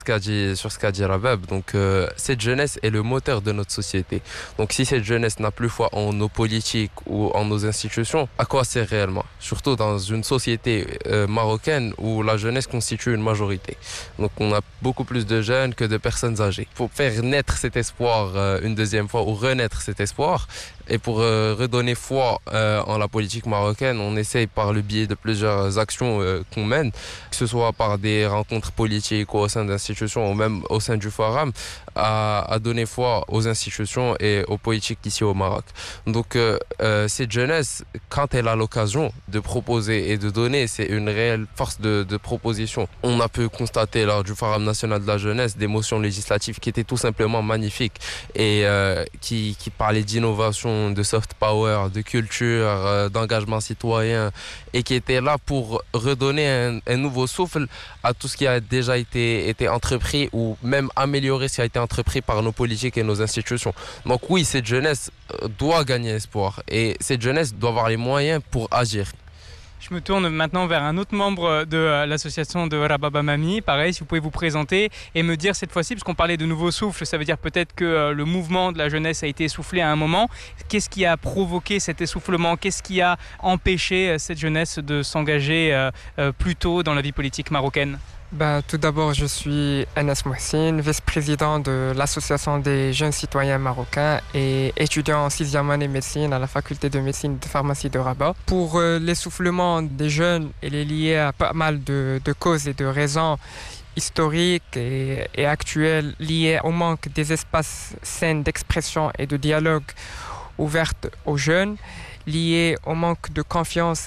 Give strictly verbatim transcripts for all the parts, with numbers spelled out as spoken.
ce qu'a dit, sur ce qu'a dit Rabab. Donc, euh, cette jeunesse est le moteur de notre société. Donc, si cette jeunesse n'a plus foi en nos politiques ou en nos institutions, à quoi sert réellement? Surtout dans une société euh, marocaine où la jeunesse constitue une majorité. Donc, on a beaucoup plus de jeunes que de personnes âgées. Pour faire naître cet espoir euh, une deuxième fois ou renaître cet espoir, et pour euh, redonner foi euh, en la politique marocaine, on essaye par le biais de plusieurs actions euh, qu'on mène, que ce soit par des rencontres politiques ou au sein d'institutions ou même au sein du Forum, à, à donner foi aux institutions et aux politiques ici au Maroc. Donc euh, euh, cette jeunesse, quand elle a l'occasion de proposer et de donner, c'est une réelle force de, de proposition. On a pu constater lors du Forum national de la jeunesse des motions législatives qui étaient tout simplement magnifiques et euh, qui, qui parlaient d'innovation, de soft power, de culture, euh, d'engagement citoyen et qui était là pour redonner un, un nouveau souffle à tout ce qui a déjà été, été entrepris ou même améliorer ce qui a été entrepris par nos politiques et nos institutions. Donc oui, cette jeunesse doit gagner espoir et cette jeunesse doit avoir les moyens pour agir. Je me tourne maintenant vers un autre membre de l'association de Rabab Amami. Pareil, si vous pouvez vous présenter et me dire cette fois-ci, parce qu'on parlait de nouveau souffle, ça veut dire peut-être que le mouvement de la jeunesse a été essoufflé à un moment. Qu'est-ce qui a provoqué cet essoufflement? Qu'est-ce qui a empêché cette jeunesse de s'engager plus tôt dans la vie politique marocaine? Ben, tout d'abord, je suis Anas Mohsin, vice-président de l'Association des jeunes citoyens marocains et étudiant en sixième année médecine à la faculté de médecine de pharmacie de Rabat. Pour euh, l'essoufflement des jeunes, il est lié à pas mal de, de causes et de raisons historiques et, et actuelles liées au manque des espaces sains d'expression et de dialogue ouverts aux jeunes, lié au manque de confiance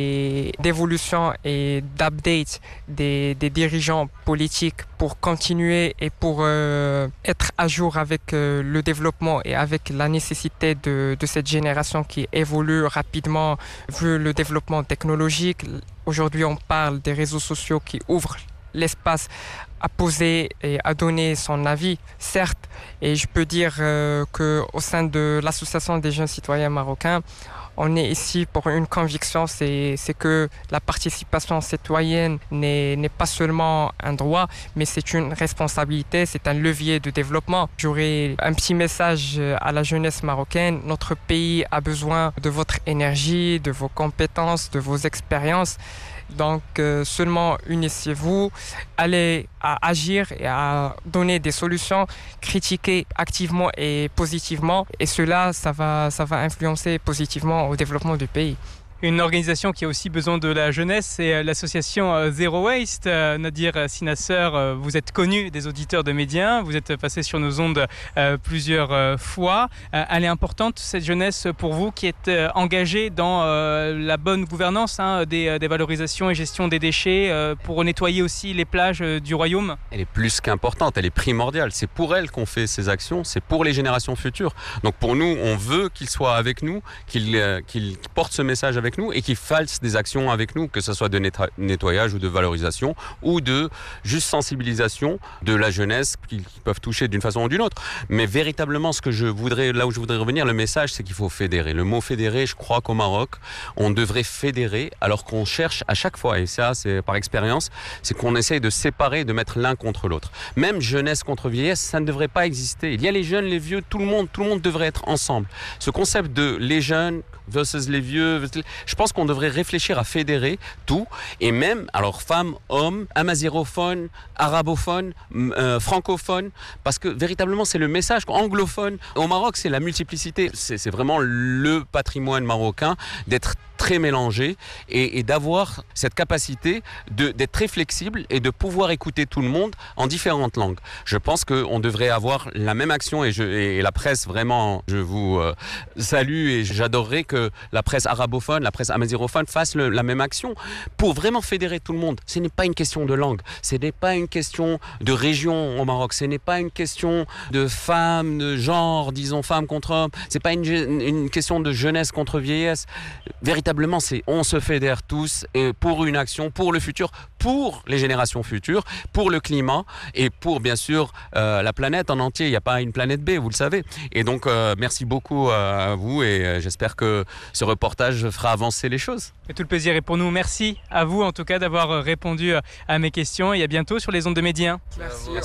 et d'évolution et d'update des, des dirigeants politiques pour continuer et pour euh, être à jour avec euh, le développement et avec la nécessité de, de cette génération qui évolue rapidement vu le développement technologique. Aujourd'hui, on parle des réseaux sociaux qui ouvrent l'espace à poser et à donner son avis, certes, et je peux dire euh, qu'au sein de l'Association des jeunes citoyens marocains, on est ici pour une conviction, c'est, c'est que la participation citoyenne n'est, n'est pas seulement un droit, mais c'est une responsabilité, c'est un levier de développement. J'aurais un petit message à la jeunesse marocaine. Notre pays a besoin de votre énergie, de vos compétences, de vos expériences. Donc euh, seulement unissez-vous, allez à agir et à donner des solutions, critiquer activement et positivement et cela, ça va, ça va influencer positivement au développement du pays. Une organisation qui a aussi besoin de la jeunesse, c'est l'association Zero Waste. Nadir Sinasser, vous êtes connu des auditeurs de Média, vous êtes passé sur nos ondes plusieurs fois. Elle est importante, cette jeunesse, pour vous qui êtes engagée dans la bonne gouvernance hein, des, des valorisations et gestion des déchets pour nettoyer aussi les plages du royaume? Elle est plus qu'importante, elle est primordiale. C'est pour elle qu'on fait ces actions, c'est pour les générations futures. Donc pour nous, on veut qu'ils soient avec nous, qu'ils, qu'ils portent ce message avec nous et qu'ils fassent des actions avec nous, que ce soit de nettoyage ou de valorisation ou de juste sensibilisation de la jeunesse qu'ils peuvent toucher d'une façon ou d'une autre. Mais véritablement, ce que je voudrais, là où je voudrais revenir, le message, c'est qu'il faut fédérer. Le mot fédérer, je crois qu'au Maroc, on devrait fédérer alors qu'on cherche à chaque fois, et ça c'est par expérience, c'est qu'on essaye de séparer, de mettre l'un contre l'autre. Même jeunesse contre vieillesse, ça ne devrait pas exister. Il y a les jeunes, les vieux, tout le monde, tout le monde devrait être ensemble. Ce concept de les jeunes versus les vieux, je pense qu'on devrait réfléchir à fédérer tout, et même, alors femmes, hommes, amazigophones, arabophones, euh, francophones, parce que véritablement c'est le message anglophone. Au Maroc, c'est la multiplicité, c'est, c'est vraiment le patrimoine marocain d'être très mélangé et, et d'avoir cette capacité de, d'être très flexible et de pouvoir écouter tout le monde en différentes langues. Je pense qu'on devrait avoir la même action et, je, et la presse, vraiment, je vous euh, salue et j'adorerais que la presse arabophone, la presse amazirophone fasse le, la même action pour vraiment fédérer tout le monde. Ce n'est pas une question de langue, ce n'est pas une question de région au Maroc, ce n'est pas une question de femmes, de genre, disons femmes contre hommes, ce n'est pas une, une question de jeunesse contre vieillesse. Véritablement, c'est on se fédère tous et pour une action, pour le futur, pour les générations futures, pour le climat et pour bien sûr euh, la planète en entier. Il n'y a pas une planète B, vous le savez. Et donc euh, merci beaucoup à vous et euh, j'espère que ce reportage fera avancer les choses. Et tout le plaisir est pour nous. Merci à vous en tout cas d'avoir répondu à mes questions et à bientôt sur les ondes de Média. Merci.